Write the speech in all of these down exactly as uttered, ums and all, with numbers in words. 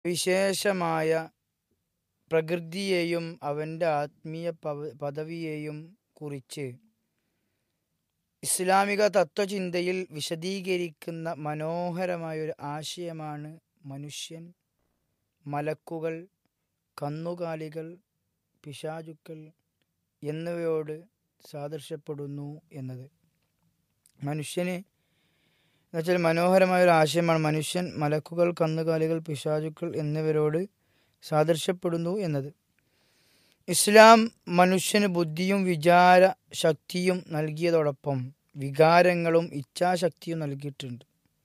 വിശേഷമായ പ്രകൃതിയെയും അവൻ്റെ ആത്മീയ പവ- പദവിയെയും കുറിച്ച് ഇസ്ലാമിക തത്വചിന്തയിൽ വിശദീകരിക്കുന്ന മനോഹരമായൊരു ആശയമാണ് മനുഷ്യൻ, മലക്കുകൾ, കന്നുകാലികൾ, പിശാചുക്കൾ എന്നിവയോട് സാദൃശ്യപ്പെടുന്നു എന്നത്. മനുഷ്യന് എന്നുവെച്ചാൽ മനോഹരമായൊരു ആശയമാണ് മനുഷ്യൻ, മലക്കുകൾ, കന്നുകാലികൾ, പിശാചുക്കൾ എന്നിവരോട് സാദൃശ്യപ്പെടുന്നു എന്നത്. ഇസ്ലാം മനുഷ്യന് ബുദ്ധിയും വിചാര ശക്തിയും നൽകിയതോടൊപ്പം വികാരങ്ങളും ഇച്ഛാശക്തിയും നൽകിയിട്ടുണ്ട്.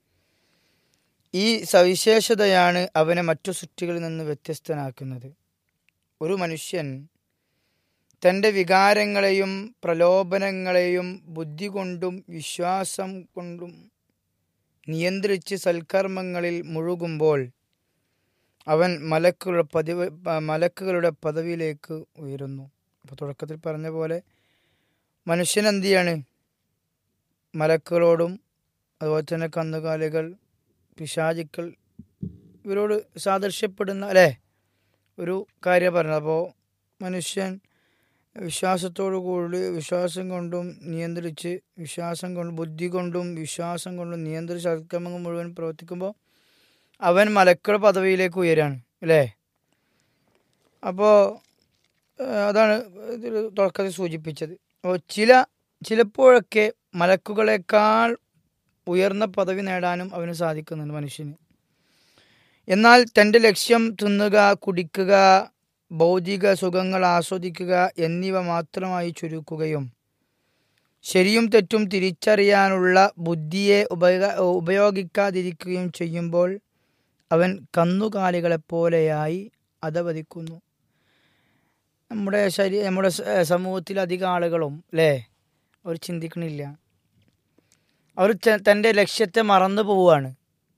ഈ സവിശേഷതയാണ് അവനെ മറ്റു സൃഷ്ടികളിൽ നിന്ന് വ്യത്യസ്തനാക്കുന്നത്. ഒരു മനുഷ്യൻ തൻ്റെ വികാരങ്ങളെയും പ്രലോഭനങ്ങളെയും ബുദ്ധി കൊണ്ടും വിശ്വാസം കൊണ്ടും നിയന്ത്രിച്ച് സൽക്കർമ്മങ്ങളിൽ മുഴുകുമ്പോൾ അവൻ മലക്കുകളുടെ പതിവ് മലക്കുകളുടെ പദവിയിലേക്ക് ഉയരുന്നു. അപ്പോൾ തുടക്കത്തിൽ പറഞ്ഞ പോലെ മനുഷ്യൻ എന്ത് ചെയ്യാണ്? മലക്കുകളോടും അതുപോലെ തന്നെ കന്നുകാലികൾ, പിശാചുക്കൾ ഇവരോട് സാദൃശ്യപ്പെടുന്ന അല്ലേ ഒരു കാര്യം പറഞ്ഞത്. അപ്പോൾ മനുഷ്യൻ വിശ്വാസത്തോടു കൂടി വിശ്വാസം കൊണ്ടും നിയന്ത്രിച്ച് വിശ്വാസം കൊണ്ട് ബുദ്ധി കൊണ്ടും വിശ്വാസം കൊണ്ടും നിയന്ത്രിച്ച് സൽക്കർമ്മങ്ങൾ മുഴുവൻ പ്രവർത്തിക്കുമ്പോൾ അവൻ മലക്കുകളുടെ പദവിയിലേക്ക് ഉയരാണ് അല്ലേ. അപ്പോൾ അതാണ് ഇതിൽ തുടക്കത്തിൽ സൂചിപ്പിച്ചത്. അപ്പോൾ ചില ചിലപ്പോഴൊക്കെ മലക്കുകളെക്കാൾ ഉയർന്ന പദവി നേടാനും അവന് സാധിക്കുന്നുണ്ട് മനുഷ്യന്. എന്നാൽ തൻ്റെ ലക്ഷ്യം തിന്നുക, കുടിക്കുക, ഭൗതിക സുഖങ്ങൾ ആസ്വദിക്കുക എന്നിവ മാത്രമായി ചുരുക്കുകയും ശരിയും തെറ്റും തിരിച്ചറിയാനുള്ള ബുദ്ധിയെ ഉപയോഗ ഉപയോഗിക്കാതിരിക്കുകയും ചെയ്യുമ്പോൾ അവൻ കന്നുകാലികളെപ്പോലെയായി അധപതിക്കുന്നു. നമ്മുടെ ശരീ നമ്മുടെ സമൂഹത്തിൽ അധികം ആളുകളും അല്ലേ അവർ ചിന്തിക്കണില്ല. അവർ തൻ്റെ ലക്ഷ്യത്തെ മറന്നു പോവുകയാണ്.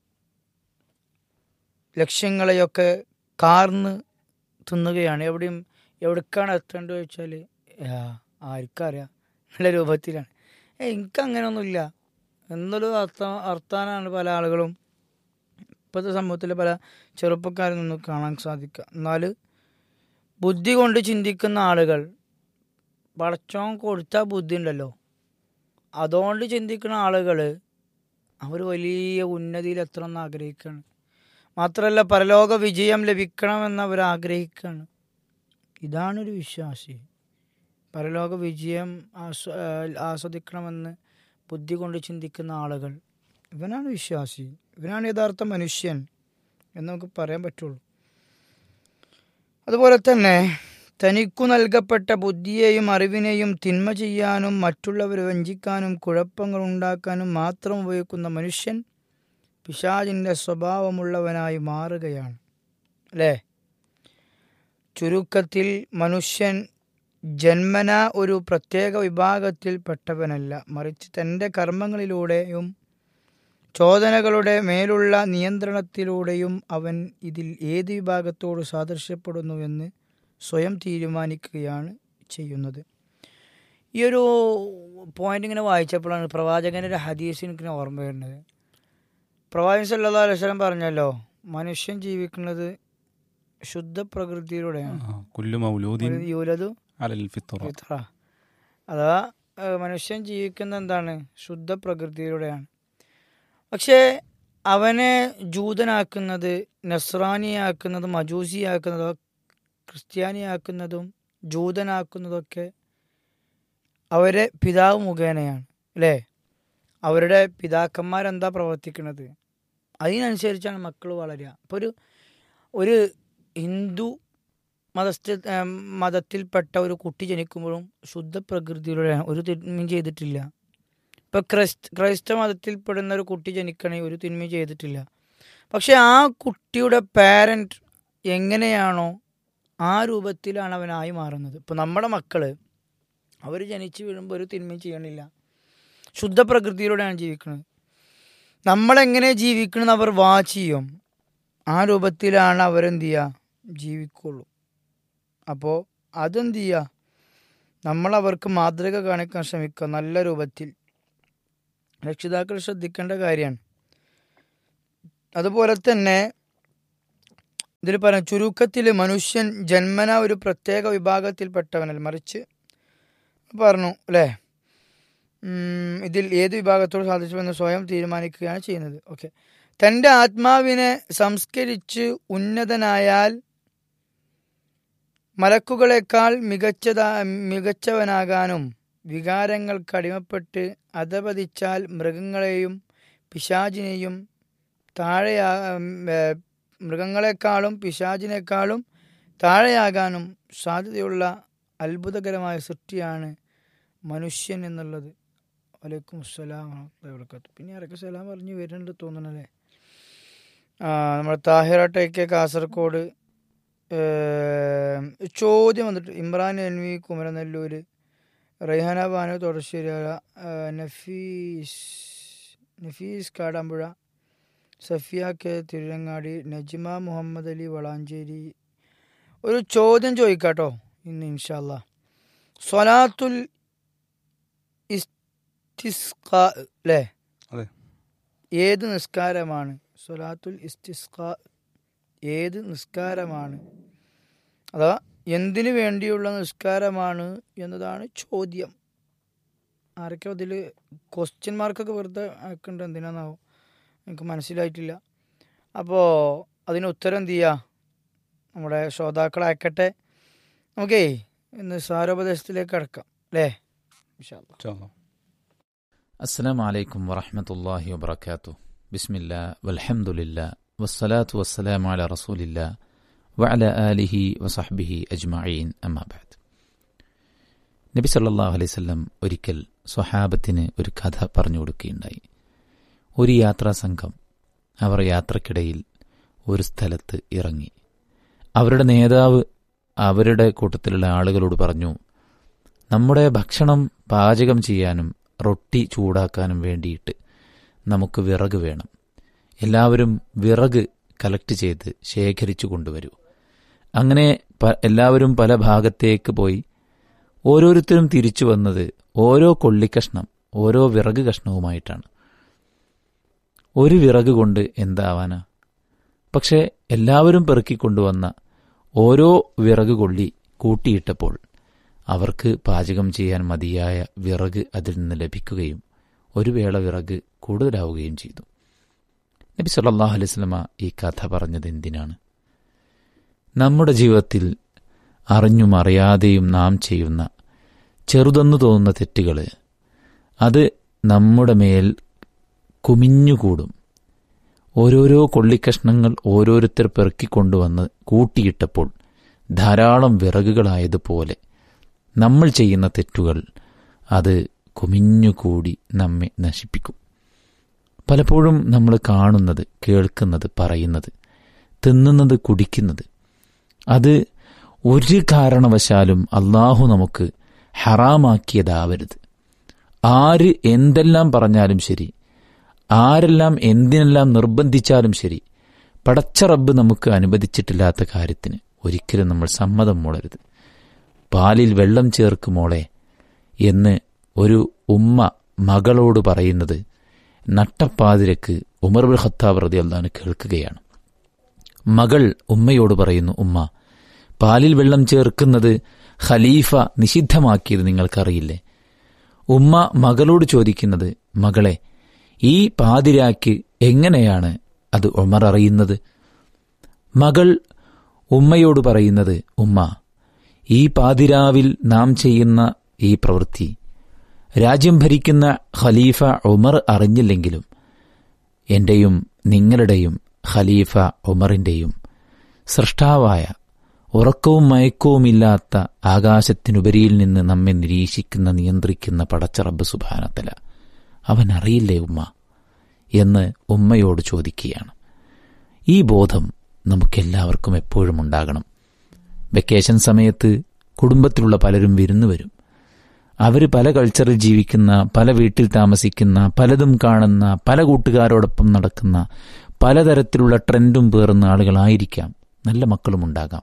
ലക്ഷ്യങ്ങളെയൊക്കെ കാർന്ന് തിന്നുകയാണ്. എവിടെയും എവിടേക്കാണ് എത്തേണ്ടത് ചോദിച്ചാൽ ആർക്കറിയാം നല്ല രൂപത്തിലാണ്. ഏ എനിക്കങ്ങനെയൊന്നുമില്ല എന്നൊരു അർത്ഥ അർത്ഥാനാണ് പല ആളുകളും ഇപ്പോഴത്തെ സമൂഹത്തിലെ പല ചെറുപ്പക്കാരിൽ നിന്നും കാണാൻ സാധിക്കുക. എന്നാൽ ബുദ്ധി കൊണ്ട് ചിന്തിക്കുന്ന ആളുകൾ, പടച്ചോൻ കൊടുത്ത ബുദ്ധി ഉണ്ടല്ലോ, അതുകൊണ്ട് ചിന്തിക്കുന്ന ആളുകൾ അവർ വലിയ ഉന്നതിയിൽ എത്തണമെന്ന് ആഗ്രഹിക്കുകയാണ്. മാത്രമല്ല പരലോക വിജയം ലഭിക്കണമെന്ന് അവർ ആഗ്രഹിക്കുകയാണ്. ഇതാണൊരു വിശ്വാസി. പരലോക വിജയം ആസ്വ ആസ്വദിക്കണമെന്ന് ബുദ്ധി കൊണ്ട് ചിന്തിക്കുന്ന ആളുകൾ, ഇവനാണ് വിശ്വാസി, ഇവനാണ് യഥാർത്ഥ മനുഷ്യൻ എന്ന് നമുക്ക് പറയാൻ പറ്റുള്ളൂ. അതുപോലെ തന്നെ തനിക്കു നൽകപ്പെട്ട ബുദ്ധിയെയും അറിവിനെയും തിന്മ ചെയ്യാനും മറ്റുള്ളവരെ വഞ്ചിക്കാനും കുഴപ്പങ്ങൾ ഉണ്ടാക്കാനും മാത്രം ഉപയോഗിക്കുന്ന മനുഷ്യൻ പിശാചിൻ്റെ സ്വഭാവമുള്ളവനായി മാറുകയാണ് അല്ലേ. ചുരുക്കത്തിൽ മനുഷ്യൻ ജന്മന ഒരു പ്രത്യേക വിഭാഗത്തിൽ പെട്ടവനല്ല, മറിച്ച് തൻ്റെ കർമ്മങ്ങളിലൂടെയും ചോദനകളുടെ മേലുള്ള നിയന്ത്രണത്തിലൂടെയും അവൻ ഇതിൽ ഏത് വിഭാഗത്തോട് സാദൃശ്യപ്പെടുന്നുവെന്ന് സ്വയം തീരുമാനിക്കുകയാണ് ചെയ്യുന്നത്. ഈ ഒരു പോയിന്റ് ഇങ്ങനെ വായിച്ചപ്പോഴാണ് പ്രവാചകൻ്റെ ഒരു ഹദീസ് എനിക്കിങ്ങനെ ഓർമ്മ വരുന്നത്. പ്രവാചകൻ സല്ലല്ലാഹു അലൈഹി വസല്ലം പറഞ്ഞല്ലോ, മനുഷ്യൻ ജീവിക്കുന്നത് ശുദ്ധ പ്രകൃതിയിലൂടെയാണ്. അഥവാ മനുഷ്യൻ ജീവിക്കുന്ന എന്താണ് ശുദ്ധ പ്രകൃതിയിലൂടെയാണ്. പക്ഷേ അവനെ ജൂതനാക്കുന്നത്, നസ്രാനിയാക്കുന്നതും മജൂസിയാക്കുന്നതും ക്രിസ്ത്യാനിയാക്കുന്നതും ജൂതനാക്കുന്നതൊക്കെ അവരെ പിതാവ് മുഖേനയാണ് അല്ലേ. അവരുടെ പിതാക്കന്മാരെന്താ പ്രവർത്തിക്കുന്നത് അതിനനുസരിച്ചാണ് മക്കൾ വളരുക. ഇപ്പോൾ ഒരു ഒരു ഹിന്ദു മതസ്ഥ മതത്തിൽപ്പെട്ട ഒരു കുട്ടി ജനിക്കുമ്പോഴും ശുദ്ധ പ്രകൃതിയിലൂടെയാണ്, ഒരു തിന്മയും ചെയ്തിട്ടില്ല. ഇപ്പോൾ ക്രൈസ്ത ക്രൈസ്തവ മതത്തിൽപ്പെടുന്ന ഒരു കുട്ടി ജനിക്കണമെങ്കിൽ ഒരു തിന്മയും ചെയ്തിട്ടില്ല. പക്ഷെ ആ കുട്ടിയുടെ പാരൻറ്റ് എങ്ങനെയാണോ ആ രൂപത്തിലാണ് അവനായി മാറുന്നത്. ഇപ്പോൾ നമ്മുടെ മക്കൾ അവർ ജനിച്ച് വീഴുമ്പോൾ ഒരു തിന്മയും ചെയ്യണില്ല, ശുദ്ധ പ്രകൃതിയിലൂടെയാണ് ജീവിക്കുന്നത്. നമ്മളെങ്ങനെ ജീവിക്കണമെന്ന് അവർ വാച്ച് ചെയ്യും, ആ രൂപത്തിലാണ് അവരെന്ത് ചെയ്യുക ജീവിക്കുള്ളൂ. അപ്പോൾ അതെന്ത് ചെയ്യുക, നമ്മളവർക്ക് മാതൃക കാണിക്കാൻ ശ്രമിക്കുക നല്ല രൂപത്തിൽ. രക്ഷിതാക്കൾ ശ്രദ്ധിക്കേണ്ട കാര്യമാണ്. അതുപോലെ തന്നെ ഇതിൽ പറയാം, ചുരുക്കത്തിൽ മനുഷ്യൻ ജന്മന ഒരു പ്രത്യേക വിഭാഗത്തിൽപ്പെട്ടവനല്ല, മറിച്ച് പറഞ്ഞു അല്ലേ, ഇതിൽ ഏത് വിഭാഗത്തോട് സാധിച്ചുവെന്ന് സ്വയം തീരുമാനിക്കുകയാണ് ചെയ്യുന്നത്. ഓക്കെ, തൻ്റെ ആത്മാവിനെ സംസ്കരിച്ച് ഉന്നതനായാൽ മലക്കുകളെക്കാൾ മികച്ചതാ മികച്ചവനാകാനും വികാരങ്ങൾക്ക് അടിമപ്പെട്ട് അധപതിച്ചാൽ മൃഗങ്ങളെയും പിശാചിനെയും താഴെയാ മൃഗങ്ങളെക്കാളും പിശാചിനേക്കാളും താഴെയാകാനും സാധ്യതയുള്ള അത്ഭുതകരമായ സൃഷ്ടിയാണ് മനുഷ്യൻ എന്നുള്ളത്. വലൈക്കും അസ്സലാം വറഹ്മത്തുള്ളാഹി വബറകാതുഹു. പിന്നെ ആരൊക്കെ സലാം പറഞ്ഞു വരുന്നുണ്ട് തോന്നണല്ലേ. നമ്മുടെ താഹിറ ടേക്ക് കാസർഗോഡ് ചോദ്യം വന്നിട്ട്, Imran N V Kumaranellur, Raihana Banu തുടശ്ശേരി, Nafees Nafees Kadampuzha, Safiya K Tirurangadi, Najma Muhammad Ali Valanchery. ഒരു ചോദ്യം ചോദിക്കാട്ടോ ഇന്ന് ഇൻഷാ അല്ലാഹ്. സ്വലാത്തുൽ ഇസ്തിസ്ഖാ അല്ലേ, ഏത് നിസ്കാരമാണ്? സ്വലാത്തുൽ ഇസ്തിസ്ഖാ ഏത് നിസ്കാരമാണ്, അഥവാ എന്തിനു വേണ്ടിയുള്ള നിസ്കാരമാണ് എന്നതാണ് ചോദ്യം. ആരൊക്കെ അതിൽ ക്വസ്റ്റ്യൻ മാർക്കൊക്കെ വെറുതെ ആക്കുന്നുണ്ട്, എന്തിനാന്നാവും എനിക്ക് മനസ്സിലായിട്ടില്ല. അപ്പോൾ അതിന് ഉത്തരം എന്ത് ചെയ്യുക, നമ്മുടെ ശ്രോതാക്കൾ അയക്കട്ടെ. നമുക്കേ ഇന്ന് സാരോപദേശത്തിലേക്ക് കടക്കാം അല്ലേ, ഇൻഷാ അല്ലാഹ്. അസ്സലാമു അലൈക്കും വറഹ്മത്തുള്ളാഹി വബറകാതുഹു. ബിസ്മില്ലാ വൽഹംദുലില്ലാ വസ്സലാത്തു വസ്സലാമു അലാ റസൂലില്ലാ വഅലാ ആലിഹി വസഹ്ബിഹി അജ്മഈൻ, അമ്മാ ബഅദ്. നബി സല്ലല്ലാഹു അലൈഹി വസല്ലം ഒരിക്കൽ സ്വഹാബത്തിന് ഒരു കഥ പറഞ്ഞു കൊടുക്കുകയുണ്ടായി. ഒരു യാത്രാ സംഘം അവർ യാത്രക്കിടയിൽ ഒരു സ്ഥലത്ത് ഇറങ്ങി. അവരുടെ നേതാവ് അവരുടെ കൂട്ടത്തിലുള്ള ആളുകളോട് പറഞ്ഞു, നമ്മുടെ ഭക്ഷണം പാചകം ചെയ്യാനും റൊട്ടി ചൂടാക്കാനും വേണ്ടിയിട്ട് നമുക്ക് വിറക് വേണം. എല്ലാവരും വിറക് കളക്ട് ചെയ്ത് ശേഖരിച്ചു കൊണ്ടുവരൂ. അങ്ങനെ എല്ലാവരും പല ഭാഗത്തേക്ക് പോയി. ഓരോരുത്തരും തിരിച്ചു വന്നത് ഓരോ കൊള്ളിക്കഷ്ണം, ഓരോ വിറക് കഷ്ണവുമായിട്ടാണ്. ഒരു വിറക് കൊണ്ട് എന്താവാനാ? പക്ഷേ എല്ലാവരും പെറുക്കിക്കൊണ്ടുവന്ന ഓരോ വിറക് കൊള്ളി കൂട്ടിയിട്ടപ്പോൾ അവർക്ക് പാചകം ചെയ്യാൻ മതിയായ വിറക് അതിൽ നിന്ന് ലഭിക്കുകയും ഒരു വേള വിറക് കൂടുതലാവുകയും ചെയ്തു. നബി സല്ലല്ലാഹു അലൈഹി വസല്ലമ ഈ കഥ പറഞ്ഞത് എന്തിനാണ്? നമ്മുടെ ജീവിതത്തിൽ അറിഞ്ഞും അറിയാതെയും നാം ചെയ്യുന്ന ചെറുതെന്നു തോന്നുന്ന തെറ്റുകൾ, അത് നമ്മുടെ മേൽ കുമിഞ്ഞുകൂടും. ഓരോരോ കൊള്ളിക്കഷ്ണങ്ങൾ ഓരോരുത്തർ പെറുക്കിക്കൊണ്ടുവന്ന് കൂട്ടിയിട്ടപ്പോൾ ധാരാളം വിറകുകളായതുപോലെ നമ്മൾ ചെയ്യുന്ന തെറ്റുകൾ അത് കുമിഞ്ഞുകൂടി നമ്മെ നശിപ്പിക്കും. പലപ്പോഴും നമ്മൾ കാണുന്നത്, കേൾക്കുന്നത്, പറയുന്നത്, തിന്നുന്നത്, കുടിക്കുന്നത്, അത് ഒരു കാരണവശാലും അള്ളാഹു നമുക്ക് ഹറാമാക്കിയതാവരുത്. ആര് എന്തെല്ലാം പറഞ്ഞാലും ശരി, ആരെല്ലാം എന്തിനെല്ലാം നിർബന്ധിച്ചാലും ശരി, പടച്ച റബ്ബ് നമുക്ക് അനുവദിച്ചിട്ടില്ലാത്ത കാര്യത്തിന് ഒരിക്കലും നമ്മൾ സമ്മതം മൂളരുത്. പാലിൽ വെള്ളം ചേർക്ക് മോളെ എന്ന് ഒരു ഉമ്മ മകളോട് പറയുന്നത് നട്ടപ്പാതിരക്ക് ഉമർ ഇബ്നുൽ ഖത്താബ് റളിയല്ലാഹു അൻഹു കേൾക്കുകയാണ്. മകൾ ഉമ്മയോട് പറയുന്നു, ഉമ്മ, പാലിൽ വെള്ളം ചേർക്കുന്നത് ഖലീഫ നിഷിദ്ധമാക്കിയത് നിങ്ങൾക്കറിയില്ലേ? ഉമ്മ മകളോട് ചോദിക്കുന്നത്, മകളെ, ഈ പാതിരാക്ക് എങ്ങനെയാണ് അത് ഉമർ അറിയുന്നത്? മകൾ ഉമ്മയോട് പറയുന്നത്, ഉമ്മ, ഈ പാതിരാവിൽ നാം ചെയ്യുന്ന ഈ പ്രവൃത്തി രാജ്യം ഭരിക്കുന്ന ഖലീഫ ഉമർ അറിഞ്ഞില്ലെങ്കിലും എന്റെയും നിങ്ങളുടെയും ഖലീഫ ഉമറിന്റെയും സൃഷ്ടാവായ ഉറക്കവും മയക്കവുമില്ലാത്ത ആകാശത്തിനുപരിയിൽ നിന്ന് നമ്മെ നിരീക്ഷിക്കുന്ന, നിയന്ത്രിക്കുന്ന പടച്ച റബ്ബ് സുബ്ഹാനഹു വ തആല അവൻ അറിയില്ലേ ഉമ്മ എന്ന് ഉമ്മയോട് ചോദിക്കുകയാണ്. ഈ ബോധം നമുക്കെല്ലാവർക്കും എപ്പോഴും ഉണ്ടാകണം. വെക്കേഷൻ സമയത്ത് കുടുംബത്തിലുള്ള പലരും വിരുന്നു വരും. അവർ പല കൾച്ചറിൽ ജീവിക്കുന്ന, പല വീട്ടിൽ താമസിക്കുന്ന, പലതും കാണുന്ന, പല കൂട്ടുകാരോടൊപ്പം നടക്കുന്ന, പലതരത്തിലുള്ള ട്രെൻഡും പേറുന്ന ആളുകളായിരിക്കാം. നല്ല മക്കളും ഉണ്ടാകാം.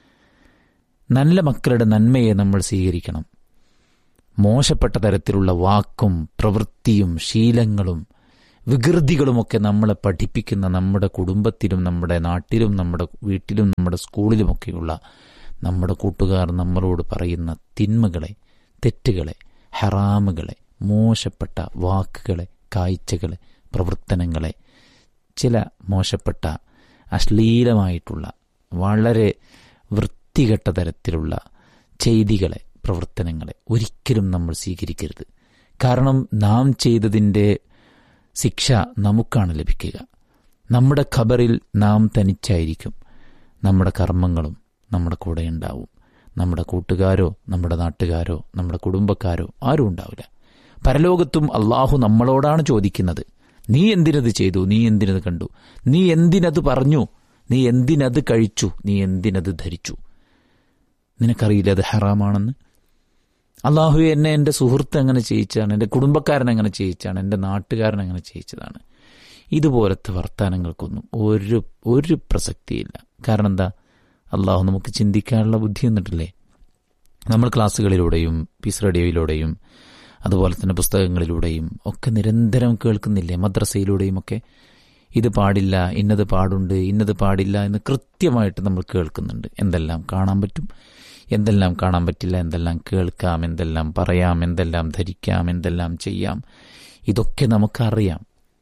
നല്ല മക്കളുടെ നന്മയെ നമ്മൾ സ്വീകരിക്കണം. മോശപ്പെട്ട തരത്തിലുള്ള വാക്കും പ്രവൃത്തിയും ശീലങ്ങളും വികൃതികളുമൊക്കെ നമ്മളെ പഠിപ്പിക്കുന്ന നമ്മുടെ കുടുംബത്തിലും നമ്മുടെ നാട്ടിലും നമ്മുടെ വീട്ടിലും നമ്മുടെ സ്കൂളിലുമൊക്കെയുള്ള നമ്മുടെ കൂട്ടുകാർ നമ്മളോട് പറയുന്ന തിന്മകളെ, തെറ്റുകളെ, ഹറാമുകളെ, മോശപ്പെട്ട വാക്കുകളെ, കാഴ്ചകളെ, പ്രവർത്തനങ്ങളെ, ചില മോശപ്പെട്ട അശ്ലീലമായിട്ടുള്ള വളരെ വൃത്തികെട്ട തരത്തിലുള്ള ചെയ്തികളെ, പ്രവർത്തനങ്ങളെ ഒരിക്കലും നമ്മൾ സ്വീകരിക്കരുത്. കാരണം നാം ചെയ്തതിൻ്റെ ശിക്ഷ നമുക്കാണ് ലഭിക്കുക. നമ്മുടെ ഖബറിൽ നാം തനിച്ചായിരിക്കും. നമ്മുടെ കർമ്മങ്ങളും നമ്മുടെ കൂടെ ഉണ്ടാവും. നമ്മുടെ കൂട്ടുകാരോ നമ്മുടെ നാട്ടുകാരോ നമ്മുടെ കുടുംബക്കാരോ ആരും ഉണ്ടാവില്ല. പരലോകത്തും അള്ളാഹു നമ്മളോടാണ് ചോദിക്കുന്നത്, നീ എന്തിനത് ചെയ്തു, നീ എന്തിനത് കണ്ടു, നീ എന്തിനത് പറഞ്ഞു, നീ എന്തിനത് കഴിച്ചു, നീ എന്തിനത് ധരിച്ചു. നിനക്കറിയില്ല അത് ഹറാമാണെന്ന്? അള്ളാഹു എന്നെ എൻ്റെ സുഹൃത്ത് അങ്ങനെ ചെയ്യിച്ചാണ്, എൻ്റെ കുടുംബക്കാരൻ അങ്ങനെ ചെയ്യിച്ചാണ്, എൻ്റെ നാട്ടുകാരൻ അങ്ങനെ ചെയ്യിച്ചതാണ്. ഇതുപോലത്തെ വർത്തമാനങ്ങൾക്കൊന്നും ഒരു ഒരു പ്രസക്തിയില്ല. കാരണം എന്താ? അള്ളാഹു നമുക്ക് ചിന്തിക്കാനുള്ള ബുദ്ധി തന്നിട്ടില്ലേ? നമ്മൾ ക്ലാസ്സുകളിലൂടെയും പീസ് റേഡിയോയിലൂടെയും അതുപോലെ തന്നെ പുസ്തകങ്ങളിലൂടെയും ഒക്കെ നിരന്തരം കേൾക്കുന്നില്ലേ? മദ്രസയിലൂടെയും ഒക്കെ ഇത് പാടില്ല, ഇന്നത് പാടുണ്ട്, ഇന്നത് പാടില്ല എന്ന് കൃത്യമായിട്ട് നമ്മൾ കേൾക്കുന്നുണ്ട്. എന്തെല്ലാം കാണാൻ പറ്റും, എന്തെല്ലാം കാണാൻ പറ്റില്ല, എന്തെല്ലാം കേൾക്കാം, എന്തെല്ലാം പറയാം, എന്തെല്ലാം ധരിക്കാം, എന്തെല്ലാം ചെയ്യാം, ഇതൊക്കെ നമുക്കറിയാം.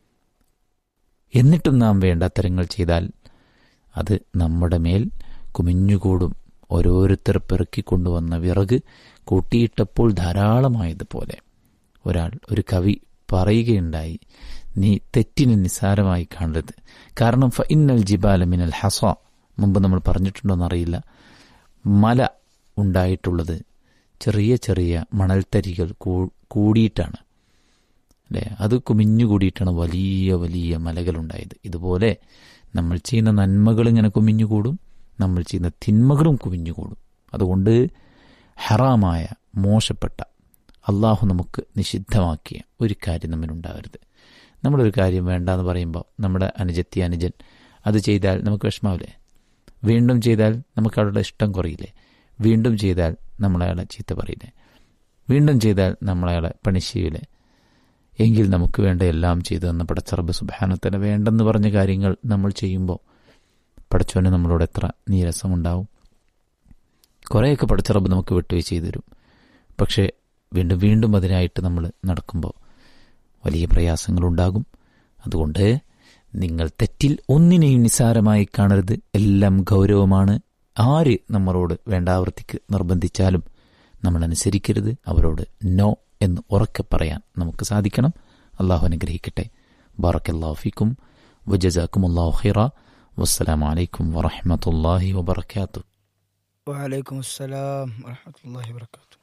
എന്നിട്ടും നാം വേണ്ടാത്തരങ്ങൾ ചെയ്താൽ അത് നമ്മുടെ മേൽ കുമിഞ്ഞുകൂടും. ഓരോരുത്തർ പെറുക്കിക്കൊണ്ടുവന്ന വിറക് കൂട്ടിയിട്ടപ്പോൾ ധാരാളമായതുപോലെ ഒരാൾ, ഒരു കവി പറയുകയുണ്ടായി, നീ തെറ്റിനെ നിസ്സാരമായി കാണരുത്. കാരണം ഫ ഇന്നൽ ജിബാല മിനൽ ഹസ, മുമ്പ് നമ്മൾ പറഞ്ഞിട്ടുണ്ടോയെന്നറിയില്ല, മല ഉണ്ടായിട്ടുള്ളത് ചെറിയ ചെറിയ മണൽത്തരികൾ കൂടിയിട്ടാണ് അല്ലേ? അത് കുമിഞ്ഞുകൂടിയിട്ടാണ് വലിയ വലിയ മലകളുണ്ടായത്. ഇതുപോലെ നമ്മൾ ചെയ്യുന്ന നന്മകൾ ഇങ്ങനെ കുമിഞ്ഞുകൂടും, നമ്മൾ ചെയ്യുന്ന തിന്മകളും കുമിഞ്ഞുകൂടും. അതുകൊണ്ട് ഹറാമായ, മോശപ്പെട്ട, അള്ളാഹു നമുക്ക് നിഷിദ്ധമാക്കിയ ഒരു കാര്യം നമ്മളുണ്ടാവരുത്. നമ്മളൊരു കാര്യം വേണ്ടാന്ന് പറയുമ്പോൾ നമ്മുടെ അനുജത്തി അനുജൻ അത് ചെയ്താൽ നമുക്ക് വിഷമാവില്ലേ? വീണ്ടും ചെയ്താൽ നമുക്ക് അവരുടെ ഇഷ്ടം കുറയില്ലേ? വീണ്ടും ചെയ്താൽ നമ്മളയാളെ ചീത്ത പറയില്ലേ? വീണ്ടും ചെയ്താൽ നമ്മളയാളെ പണിശീവില്ലേ? എങ്കിൽ നമുക്ക് വേണ്ട എല്ലാം ചെയ്തു തന്ന പടച്ചറബ് സുബ്ഹാനഹു വേണ്ടെന്ന് പറഞ്ഞ കാര്യങ്ങൾ നമ്മൾ ചെയ്യുമ്പോൾ പടച്ചോന് നമ്മളോട് എത്ര നീരസമുണ്ടാവും. കുറേയൊക്കെ പടച്ചറബ് നമുക്ക് വിട്ടുവീഴ്ച ചെയ്തു തരും. പക്ഷേ വീണ്ടും വീണ്ടും അതിനായിട്ട് നമ്മൾ നടക്കുമ്പോൾ വലിയ പ്രയാസങ്ങളുണ്ടാകും. അതുകൊണ്ട് നിങ്ങൾ തെറ്റിൽ ഒന്നിനെയും നിസ്സാരമായി കാണരുത്. എല്ലാം ഗൗരവമാണ്. ആര് നമ്മളോട് വേണ്ടാവൃത്തിക്ക് നിർബന്ധിച്ചാലും നമ്മൾ അനുസരിക്കരുത്. അവരോട് നോ എന്ന് ഉറക്കെ പറയാൻ നമുക്ക് സാധിക്കണം. അള്ളാഹു അനുഗ്രഹിക്കട്ടെ. ബാറക്കല്ലാഹു ഫീക്കും വജസാക്കുമുല്ലാഹു ഖൈറ. വസ്സലാമു അലൈക്കും വറഹ്മത്തുള്ളാഹി വബറകാതുഹു. വഅലൈക്കും അസ്സലാം വറഹ്മത്തുള്ളാഹി വബറകാതുഹു.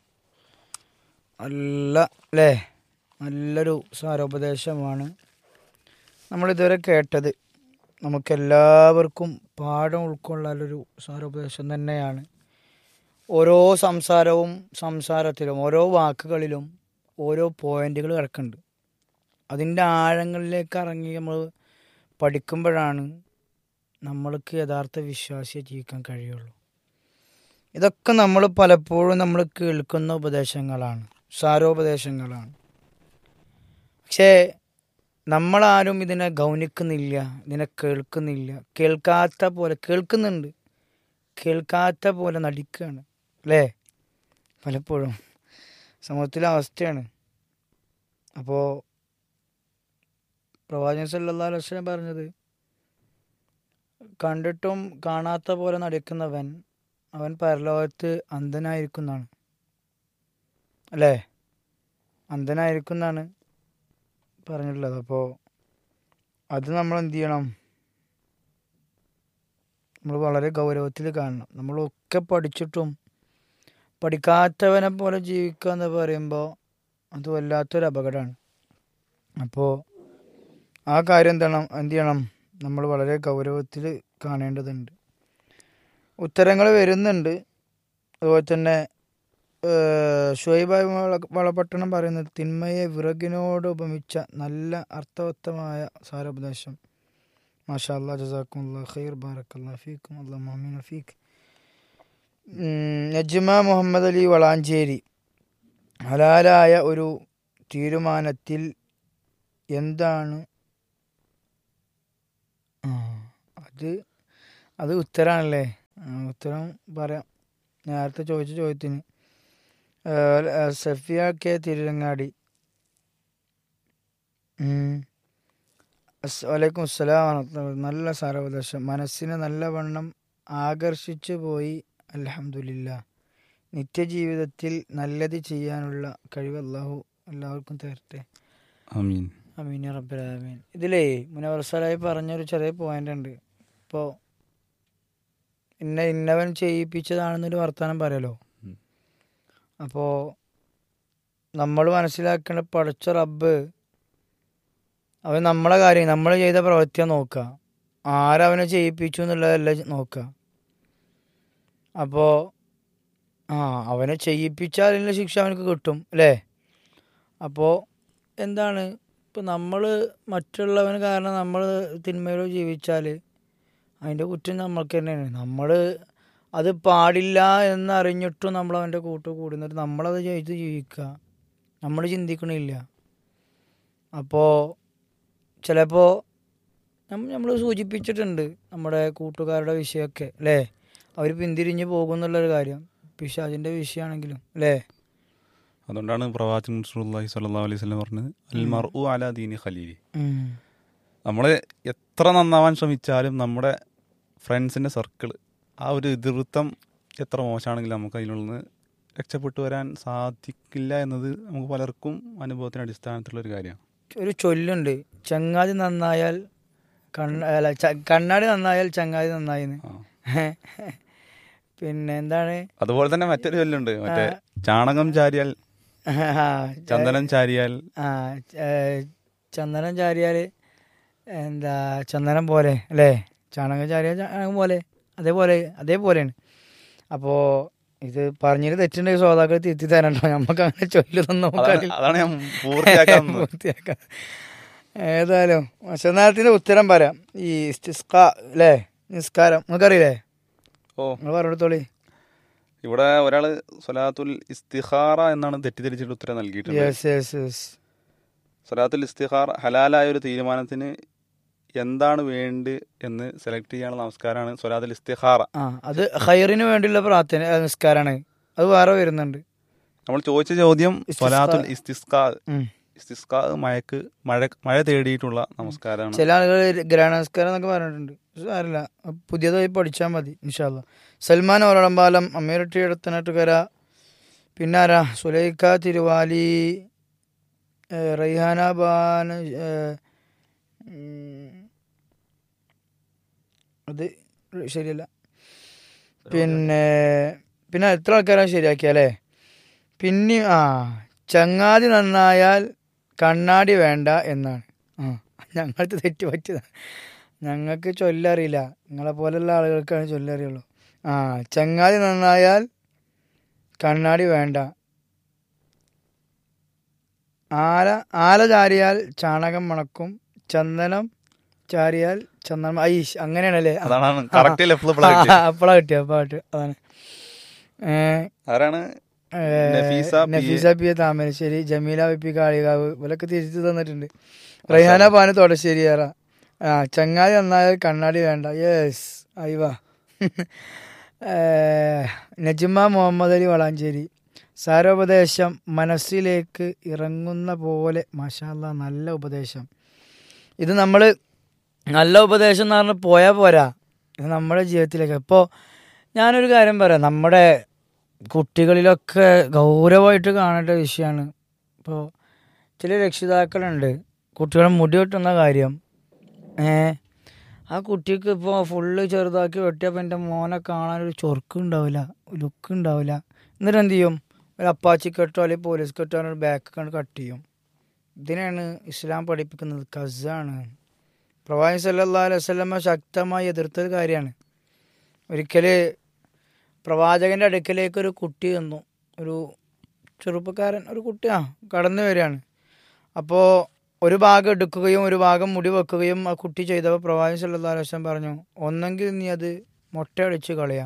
നല്ല അല്ലേ, നല്ലൊരു സാരോപദേശമാണ് നമ്മളിതുവരെ കേട്ടത്. നമുക്കെല്ലാവർക്കും പാഠം ഉൾക്കൊള്ളാനൊരു സാരോപദേശം തന്നെയാണ്. ഓരോ സംസാരവും സംസാരത്തിലും ഓരോ വാക്കുകളിലും ഓരോ പോയിന്റുകൾ കിടക്കുന്നുണ്ട്. അതിൻ്റെ ആഴങ്ങളിലേക്ക് ഇറങ്ങി നമ്മൾ പഠിക്കുമ്പോഴാണ് നമ്മൾക്ക് യഥാർത്ഥ വിശ്വാസിയെ ജീവിക്കാൻ കഴിയുള്ളൂ. ഇതൊക്കെ നമ്മൾ പലപ്പോഴും നമ്മൾ കേൾക്കുന്ന ഉപദേശങ്ങളാണ്, സാരോപദേശങ്ങളാണ്. പക്ഷേ നമ്മളാരും ഇതിനെ ഗൗനിക്കുന്നില്ല, ഇതിനെ കേൾക്കുന്നില്ല. കേൾക്കാത്ത പോലെ കേൾക്കുന്നുണ്ട്, കേൾക്കാത്ത പോലെ നടിക്കുകയാണ് അല്ലേ? പലപ്പോഴും സമൂഹത്തിലെ അവസ്ഥയാണ്. അപ്പോൾ പ്രവാചകൻ സല്ലല്ലാഹു അലൈഹി വസല്ലം പറഞ്ഞത്, കണ്ടിട്ടും കാണാത്ത പോലെ നടിക്കുന്നവൻ അവൻ പരലോകത്ത് അന്ധനായിരിക്കുന്നതാണ് അല്ലേ? അന്ധനായിരിക്കുന്നതാണ് പറഞ്ഞിട്ടുള്ളത്. അപ്പോൾ അത് നമ്മൾ എന്ത് ചെയ്യണം? നമ്മൾ വളരെ ഗൗരവത്തിൽ കാണണം. നമ്മളൊക്കെ പഠിച്ചിട്ടും പഠിക്കാത്തവനെ പോലെ ജീവിക്കുക എന്ന് പറയുമ്പോൾ അത് വല്ലാത്തൊരു അപകടമാണ്. അപ്പോൾ ആ കാര്യം എന്താണ് എന്ത് ചെയ്യണം? നമ്മൾ വളരെ ഗൗരവത്തിൽ കാണേണ്ടതുണ്ട്. ഉത്തരങ്ങൾ വരുന്നുണ്ട്. അതുപോലെ തന്നെ ഷുഹൈബ് വളപട്ടണം പറയുന്നത്, തിന്മയെ വിറകിനോട് ഉപമിച്ച നല്ല അർത്ഥവത്തമായ സാരോപദേശം. മാഷാ അല്ലാ, ജസാക്കുമുല്ലാഹ് ഖൈർ, ബാറക്കല്ലാഹു ഫീക്കും, അല്ലാഹു ആമീൻ ഫീക്ക്. നജ്മ മുഹമ്മദ് അലി വളാഞ്ചേരി, ഹലാലായ ഒരു തീരുമാനത്തിൽ എന്താണ് ഇത് അത് ഉത്തരാണല്ലേ? ഉത്തരം പറയാം. നേരത്തെ ചോദിച്ച ചോദ്യത്തിന് സഫിയ കെ തിരുരങ്ങാടി. വലൈക്കും അസ്സലാം വറഹ്മത്തുള്ളാഹി. നല്ല സാരോപദേശം. മനസ്സിനെ നല്ലവണ്ണം ആകർഷിച്ചു പോയി. അൽഹംദുലില്ലാഹ്. നിത്യജീവിതത്തിൽ നല്ലത് ചെയ്യാനുള്ള കഴിവ് അല്ലാഹു എല്ലാവർക്കും തരട്ടെ. ആമീൻ അമീൻ യാ റബ്ബൽ ആലമീൻ. ഇതിലേ മുനവ്വർ പറഞ്ഞൊരു ചെറിയ പോയിന്റ് ഉണ്ട്. ഇപ്പോൾ ഇന്ന ഇന്നവൻ ചെയ്യിപ്പിച്ചതാണെന്നൊരു വർത്തമാനം പറയാലോ. അപ്പോൾ നമ്മൾ മനസ്സിലാക്കേണ്ട പടച്ച റബ്ബ് അവൻ നമ്മളെ കാര്യം നമ്മൾ ചെയ്ത പ്രവൃത്തിയെ നോക്കുക, ആരവനെ ചെയ്യിപ്പിച്ചു എന്നുള്ളതല്ല നോക്കുക. അപ്പോൾ ആ അവനെ ചെയ്യിപ്പിച്ചാൽ അതിനുള്ള ശിക്ഷ അവനക്ക് കിട്ടും അല്ലേ? അപ്പോൾ എന്താണ് ഇപ്പം നമ്മൾ മറ്റുള്ളവന് കാരണം നമ്മൾ തിന്മയിലോ ജീവിച്ചാൽ അതിൻ്റെ കുറ്റം നമ്മൾക്ക് തന്നെയാണ്. നമ്മൾ അത് പാടില്ല എന്നറിഞ്ഞിട്ടും നമ്മളവൻ്റെ കൂട്ട് കൂടുന്നിട്ട് നമ്മളത് ചെയ്ത് ജീവിക്കുക, നമ്മൾ ചിന്തിക്കണില്ല. അപ്പോൾ ചിലപ്പോൾ നമ്മൾ സൂചിപ്പിച്ചിട്ടുണ്ട് നമ്മുടെ കൂട്ടുകാരുടെ വിഷയമൊക്കെ അല്ലേ, അവർ പിന്തിരിഞ്ഞ് പോകുന്നുള്ളൊരു കാര്യം പിശാചിൻ്റെ വിഷയമാണെങ്കിലും അല്ലേ. അതുകൊണ്ടാണ് പ്രവാചകൻ റസൂലുള്ളാഹി സ്വല്ലല്ലാഹു അലൈഹി വസല്ലം പറഞ്ഞത് അൽ മർഉ അലാ ദീനി ഖലീലി. നമ്മൾ എത്ര നന്നാവാൻ ശ്രമിച്ചാലും നമ്മുടെ ഫ്രണ്ട്സിൻ്റെ സർക്കിൾ ആ ഒരു ഇതിവൃത്തം എത്ര മോശമാണെങ്കിലും നമുക്ക് അതിലുള്ള രക്ഷപ്പെട്ടു വരാൻ സാധിക്കില്ല എന്നത് നമുക്ക് പലർക്കും അനുഭവത്തിന് അടിസ്ഥാനത്തിലുള്ളൊരു കാര്യമാണ്. ഒരു ചൊല്ലുണ്ട്, ചങ്ങാതി നന്നായാൽ കണ്ണ അല്ല കണ്ണാടി നന്നായാൽ ചങ്ങാതി നന്നായിന്ന്. പിന്നെ എന്താണ് അതുപോലെ തന്നെ മറ്റൊരു ചൊല്ലുണ്ട്, മറ്റേ ചാണകം ചാരിയാൽ ചന്ദനം ചാരിയാൽ ആ ചന്ദനം ചാരിയാൽ എന്താ ചന്ദനം പോലെ അല്ലേ, ചാണകം ചാരിയാൽ ചാണകം പോലെ, അതേപോലെ അതേപോലെയാണ്. അപ്പോൾ ഇത് പറഞ്ഞിട്ട് തെറ്റുണ്ടെങ്കിൽ ശ്രോതാക്കൾ തിരുത്തി തരണ്ടോ, നമുക്ക് അങ്ങനെ ചൊല്ലുന്നു. അതാണ് ഞാൻ പൂർത്തിയാക്കാൻ പൂർത്തിയാക്കാം. ഏതായാലും വശനാഥത്തിന്റെ ഉത്തരം പറയാം. ഈ ഇസ്തിസ്ഖ അല്ലേ, നിസ്കാരം നിങ്ങൾക്കറിയില്ലേ? ഓ നിങ്ങൾ പറഞ്ഞോളി. ഇവിടെ ഒരാള് സ്വലാത്തുൽ ഇസ്തിഖാറ എന്നാണ് തെറ്റിദ്ധരിച്ചിട്ട് ഉത്തരം നൽകിയിട്ടുണ്ട്. സ്വലാത്തുൽ ഇസ്തിഖാറ ഹലാലായ ഒരു തീരുമാനത്തിന് എന്താണ് വേണ്ടി എന്ന് സെലക്ട് ചെയ്യാനുള്ള നമസ്കാരമാണ് സ്വലാത്തുൽ ഇസ്തിഖാറ. ആ അത് ഖൈറിന് വേണ്ടിയുള്ള പ്രാർത്ഥന നിസ്കാരമാണ്, അത് വേറെ വരുന്നുണ്ട്. നമ്മൾ ചോദിച്ച ചോദ്യം സ്വലാത്തുൽ ഇസ്തിസ്ഖാ, ഇസ്തിസ്ഖാ മഴക്ക് മഴ മഴ തേടിയിട്ടുള്ള നമസ്കാരമാണ്. ചില ആളുകൾ ഗ്രഹണ നമസ്കാരം എന്നൊക്കെ പറഞ്ഞിട്ടുണ്ട്. അറിയില്ല, പുതിയതായി പഠിച്ചാൽ മതി ഇൻഷാ അല്ലാ. സൽമാൻ ഒരടമ്പാലം, അമീർ ടി എടത്തനാട്ടുകര, പിന്നാരാ സുലൈഖ തിരുവാലി, റൈഹാന ബാൻ, അത് ശരിയല്ല. പിന്നെ പിന്നെ എത്ര ആൾക്കാരാണ് ശരിയാക്കിയല്ലേ? പിന്നെ ആ ചങ്ങാതി നന്നായാൽ കണ്ണാടി വേണ്ട എന്നാണ്. ആ ഞങ്ങൾക്ക് തെറ്റ് പറ്റിയതാണ്, ഞങ്ങൾക്ക് ചൊല്ലറിയില്ല, നിങ്ങളെ പോലെയുള്ള ആളുകൾക്കാണ് ചൊല്ലറിയുള്ളൂ. ആ ചങ്ങാതി നന്നായാൽ കണ്ണാടി വേണ്ട, ആല ആല ചാരിയാൽ ചാണകം മണക്കും, ചന്ദനം ചാരിയാൽ ചന്ദനം ഐഷ് അങ്ങനെയാണല്ലേ? അപ്പളാ കിട്ടിയ പാട്ട് അതാണ്. Nafeesa P A Thamarassery, Jameela V P Kalikavu ഇവരൊക്കെ തിരിച്ചു തന്നിട്ടുണ്ട്. റൈഹാന പാന് തോടശ്ശേരി ഏറ. ആ ചങ്ങാതി നന്നായാൽ കണ്ണാടി വേണ്ട. യെസ് അയ്വാ. നജ്മ മുഹമ്മദ് അലി വളാഞ്ചേരി, സാരോപദേശം മനസ്സിലേക്ക് ഇറങ്ങുന്ന പോലെ. മാഷാ അല്ലാ, നല്ല ഉപദേശം. ഇത് നമ്മൾ നല്ല ഉപദേശം എന്ന് പറഞ്ഞാൽ പോയാൽ പോരാ, ഇത് നമ്മുടെ ജീവിതത്തിലേക്ക്. ഇപ്പോൾ ഞാനൊരു കാര്യം പറയാം, നമ്മുടെ കുട്ടികളിലൊക്കെ ഗൗരവമായിട്ട് കാണേണ്ട വിഷയമാണ്. ഇപ്പോൾ ചില രക്ഷിതാക്കളുണ്ട് കുട്ടികളെ മുടി വെട്ടുന്ന കാര്യം. ഏ ആ കുട്ടിക്ക് ഇപ്പോൾ ഫുള്ള് ചെറുതാക്കി വെട്ടിയപ്പോൾ എൻ്റെ മോനെ കാണാനൊരു ചൊർക്ക് ഉണ്ടാവില്ല, ലുക്ക് ഉണ്ടാവില്ല. എന്നിട്ട് എന്ത് ചെയ്യും? ഒരു അപ്പാച്ചി കെട്ടോ അല്ലെങ്കിൽ പോലീസ് കെട്ടോ ഒരു ബാക്ക് കണ്ട് കട്ട് ചെയ്യും. ഇതിനാണ് ഇസ്ലാം പഠിപ്പിക്കുന്നത്, കസാണ്. പ്രവാചകൻ സല്ലല്ലാഹു അലൈഹി വസല്ലമ ശക്തമായി എതിർത്തൊരു കാര്യമാണ്. ഒരിക്കൽ പ്രവാചകൻ്റെ അടുക്കലേക്ക് ഒരു കുട്ടി വന്നു, ഒരു ചെറുപ്പക്കാരൻ, ഒരു കുട്ടി ആ കടന്നു വരികയാണ്. അപ്പോൾ ഒരു ഭാഗം എടുക്കുകയും ഒരു ഭാഗം മുടി വെക്കുകയും ആ കുട്ടി ചെയ്തപ്പോൾ പ്രവാചകൻ സല്ലല്ലാഹു അലൈഹി വസല്ലം പറഞ്ഞു, ഒന്നെങ്കിൽ നീ അത് മൊട്ടയടിച്ച് കളയാ,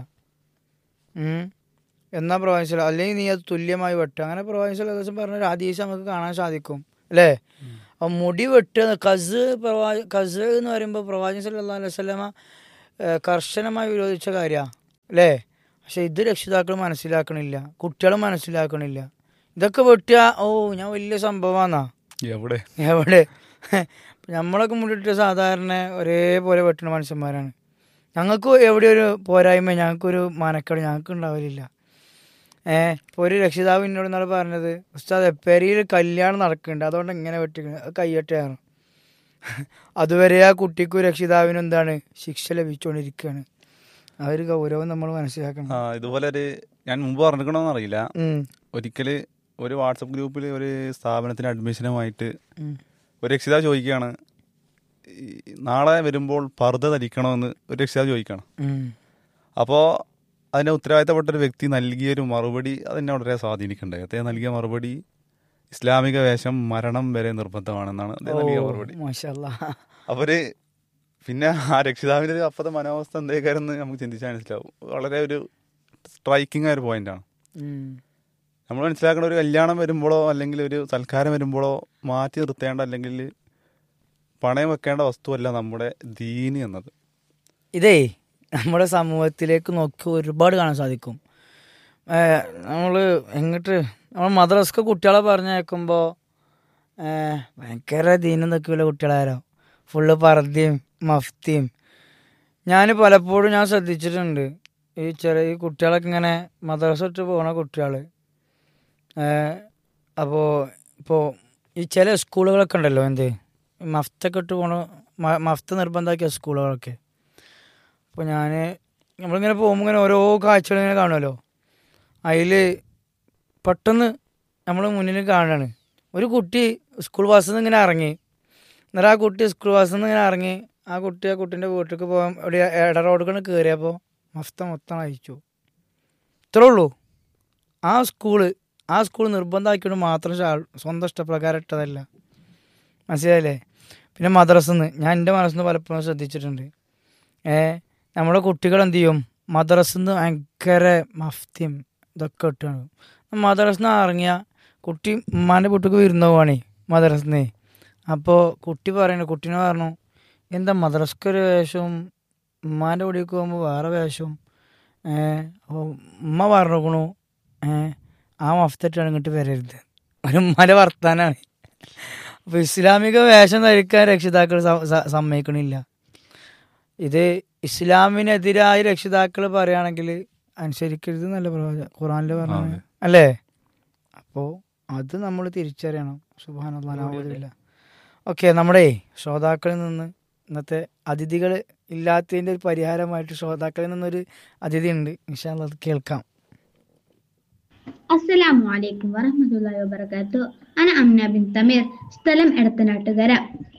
എന്നാൽ പ്രവാചകൻ സല്ലല്ലാഹു, അല്ലെങ്കിൽ നീ അത് തുല്യമായി വെട്ടുക. അങ്ങനെ പ്രവാചകൻ സല്ലല്ലാഹു അലൈഹി വസല്ലം പറഞ്ഞ ഹദീസ് നമുക്ക് കാണാൻ സാധിക്കും അല്ലേ? അപ്പം മുടി വെട്ടുക കസ് പ്രവാ കസ് എന്ന് പറയുമ്പോൾ പ്രവാചകൻ സല്ലല്ലാഹു അലൈഹി വസല്ലമ ഏഹ്, കർശനമായി വിരോധിച്ച കാര്യമാണ് അല്ലേ? പക്ഷെ ഇത് രക്ഷിതാക്കൾ മനസ്സിലാക്കണില്ല, കുട്ടികൾ മനസ്സിലാക്കണില്ല. ഇതൊക്കെ വെട്ടിയ ഓ ഞാൻ വലിയ സംഭവമാണെന്നാ. എവിടെ എവിടെ നമ്മളൊക്കെ മുന്നിട്ട് സാധാരണ ഒരേപോലെ വെട്ടുന്ന മനുഷ്യന്മാരാണ്. ഞങ്ങൾക്ക് എവിടെ ഒരു പോരായ്മ, ഞങ്ങൾക്കൊരു മാനക്കേട് ഞങ്ങൾക്ക് ഉണ്ടാവലില്ല. ഏഹ് ഇപ്പോൾ ഒരു രക്ഷിതാവ് എന്നോട് ഇന്നാൾ പറഞ്ഞത്, ഉസ്താദ് പെരിയിൽ കല്യാണം നടക്കുന്നുണ്ട് അതുകൊണ്ട് ഇങ്ങനെ വെട്ടിക്കുന്നത്, അത് കയ്യട്ടെയാണ്. അതുവരെ ആ കുട്ടിക്കും രക്ഷിതാവിനും എന്താണ് ശിക്ഷ ലഭിച്ചുകൊണ്ടിരിക്കുകയാണ്. ആ ഒരു ഗൗരവം നമ്മൾ മനസ്സിലാക്കണം. ആ ഇതുപോലെ ഒരു ഞാൻ മുമ്പ് പറഞ്ഞിരിക്കണമെന്ന് അറിയില്ല. ഉം, ഒരിക്കല് ഒരു വാട്സപ്പ് ഗ്രൂപ്പിൽ ഒരു സ്ഥാപനത്തിന് അഡ്മിഷനുമായിട്ട് ഉം, ഒരു രക്ഷിതാവ് ചോദിക്കുകയാണ്, ഈ നാളെ വരുമ്പോൾ പർദ്ദ ധരിക്കണമെന്ന് ഒരു രക്ഷിതാവ് ചോദിക്കുകയാണ്. ഉം. അപ്പോൾ അതിന് ഉത്തരവാദിത്തപ്പെട്ട ഒരു വ്യക്തി നൽകിയൊരു മറുപടി അതെന്നെ വളരെ സ്വാധീനിക്കുന്നുണ്ട്. അദ്ദേഹം നൽകിയ മറുപടി ഇസ്ലാമിക വേഷം മരണം വരെ നിർബന്ധമാണെന്നാണ് അദ്ദേഹം നൽകിയ മറുപടി. മാഷാ അല്ലാഹ്. അവര് പിന്നെ ആ രക്ഷിതാവിൻ്റെ ഒരു അപ്പത്തെ മനോവസ്ഥ എന്തേക്കാരെന്ന് നമുക്ക് ചിന്തിച്ചാൽ മനസ്സിലാവും. വളരെ ഒരു സ്ട്രൈക്കിംഗ് ആയ ഒരു പോയിന്റാണ്. ഉം. നമ്മൾ മനസ്സിലാക്കേണ്ട, ഒരു കല്യാണം വരുമ്പോഴോ അല്ലെങ്കിൽ ഒരു സൽക്കാരം വരുമ്പോഴോ മാറ്റി നിർത്തേണ്ട അല്ലെങ്കിൽ പണയം വെക്കേണ്ട വസ്തുവല്ല നമ്മുടെ ദീന് എന്നത്. ഇതേ നമ്മുടെ സമൂഹത്തിലേക്ക് നോക്കി ഒരുപാട് കാണാൻ സാധിക്കും. നമ്മൾ എങ്ങോട്ട് നമ്മൾ മദ്രസക്ക് കുട്ടികളെ പറഞ്ഞേക്കുമ്പോൾ ഭയങ്കര ദീനം നോക്കിയുള്ള കുട്ടികളാരോ ഫുള്ള് പർദ്ദയും മഫ്തിയും. ഞാൻ പലപ്പോഴും ഞാൻ ശ്രദ്ധിച്ചിട്ടുണ്ട്, ഈ ചെറിയ ഈ കുട്ടികളൊക്കെ ഇങ്ങനെ മദ്രസ ഇട്ട് പോകുന്ന കുട്ടികൾ. അപ്പോൾ ഇപ്പോൾ ഈ ചില സ്കൂളുകളൊക്കെ ഉണ്ടല്ലോ, എന്ത് മഫ്തൊക്കെ ഇട്ട് പോകണ മഫ്ത നിർബന്ധമാക്കിയ സ്കൂളുകളൊക്കെ. അപ്പോൾ ഞാൻ നമ്മളിങ്ങനെ പോകുമ്പോൾ ഇങ്ങനെ ഓരോ കാഴ്ചകൾ ഇങ്ങനെ കാണുമല്ലോ. അതിൽ പെട്ടെന്ന് നമ്മൾ മുന്നിൽ കാണുകയാണ് ഒരു കുട്ടി സ്കൂൾ ബസ്സിൽ നിന്ന് ഇങ്ങനെ ഇറങ്ങി. എന്നിട്ട് ആ കുട്ടി സ്കൂൾ ബസ്സിൽ നിന്ന് ഇങ്ങനെ ഇറങ്ങി ആ കുട്ടി ആ കുട്ടീൻ്റെ വീട്ടിലേക്ക് പോകാൻ ഒരു ഇട റോഡിൽ കയറിയപ്പോൾ മഫ്ത മൊത്തം അയച്ചു. ഇത്രേ ഉള്ളൂ. ആ സ്കൂള് ആ സ്കൂൾ നിർബന്ധമാക്കിയിട്ട് മാത്രം സ്വന്തം ഇഷ്ടപ്രകാരം ഇട്ടതല്ല. മനസ്സിലായില്ലേ? പിന്നെ മദ്രസന്ന് ഞാൻ എൻ്റെ മനസ്സിൽ പലപ്പോഴും ശ്രദ്ധിച്ചിട്ടുണ്ട്. ഏ നമ്മുടെ കുട്ടികൾ എന്ത് ചെയ്യും, മദ്രസന്ന് ഭയങ്കര മഫ്തിയും ഇതൊക്കെ ഇട്ടാണ്. മദ്രസന്ന് ഇറങ്ങിയ കുട്ടി ഉമ്മാൻ്റെ വീട്ടിലേക്ക് വിരുന്ന് പോവാണേ മദ്രസന്ന്. അപ്പോൾ കുട്ടി പറയണ കുട്ടീനെ പറഞ്ഞു, എന്താ മദ്രസക്കൊരു വേഷവും ഉമ്മാൻ്റെ വീട്ടിലേക്ക് പോകുമ്പോൾ വേറെ വേഷവും. അപ്പോൾ ഉമ്മ പറഞ്ഞേക്കണു ആ മഫ്തിട്ടാണ് ഇങ്ങോട്ട് വരരുത്. ഒരു ഉമ്മാൻ്റെ വർത്താനാണ്. അപ്പോൾ ഇസ്ലാമിക വേഷം ധരിക്കാൻ രക്ഷിതാക്കൾ സമ്മതിക്കണില്ല. ഇത് ഇസ്ലാമിനെതിരായ രക്ഷിതാക്കൾ പറയുകയാണെങ്കിൽ അനുസരിക്കരുത് എന്നല്ല പ്രവാചകൻ ഖുറാനിൽ പറഞ്ഞത് അല്ലേ? അപ്പോൾ അത് നമ്മൾ തിരിച്ചറിയണം. സുബ്ഹാനല്ലാഹ്. ഓക്കെ, നമ്മുടെ ശ്രോതാക്കളിൽ നിന്ന് ഇന്നത്തെ അതിഥികൾ ഇല്ലാത്തതിൻ്റെ ഒരു പരിഹാരമായിട്ട് ശ്രോതാക്കളിൽ നിന്നൊരു അതിഥി ഉണ്ട്. ഇൻഷാ അല്ലാഹ് അത് കേൾക്കാം. അസ്സലാമു അലൈക്കും വറഹ്മത്തുള്ളാഹി വബറകാതുഹു. അന അംന ബിൻ തമീർ, സ്ഥലം എടത്തനാട്ടുകര.